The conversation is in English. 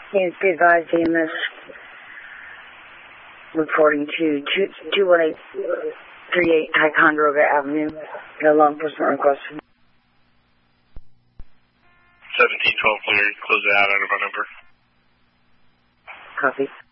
Needs to be advised, EMS reporting to 21838 Ticonderoga Avenue. No law enforcement requested. 1712 clear. Close it out out of our number. Copy.